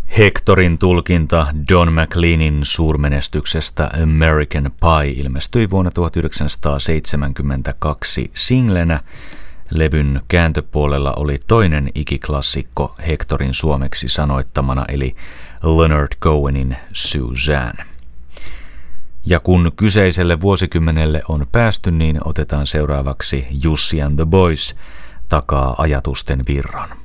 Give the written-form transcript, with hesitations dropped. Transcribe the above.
Hectorin tulkinta Don McLeanin suurmenestyksestä American Pie ilmestyi vuonna 1972 singlenä. Levyn kääntöpuolella oli toinen ikiklassikko Hectorin suomeksi sanoittamana eli Leonard Cohenin Suzanne. Ja kun kyseiselle vuosikymmenelle on päästy, niin otetaan seuraavaksi Jussi and the Boys takaa ajatusten virran.